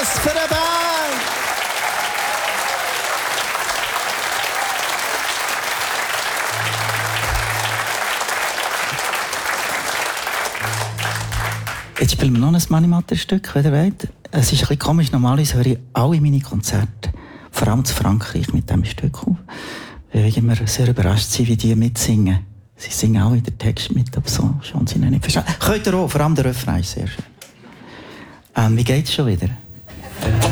Was für eine Band! Jetzt spielen wir noch ein Mani-Matter-Stück, wenn ihr wollt. Es ist ein bisschen komisch, normalerweise höre ich alle meine Konzerte, vor allem zu Frankreich, mit diesem Stück auf. Weil ich immer sehr überrascht bin, wie die mitsingen. Sie singen auch in den Text mit, aber so schon sie noch nicht verstehen. Könnt ihr auch, vor allem der Refrain ist sehr schön. Wie geht's schon wieder?